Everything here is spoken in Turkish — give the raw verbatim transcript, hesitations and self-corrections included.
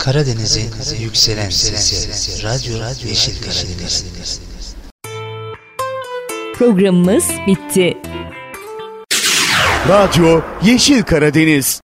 Karadeniz'in yükselen sesi, Radyo Yeşil Karadeniz. Programımız bitti. Radyo Yeşil Karadeniz.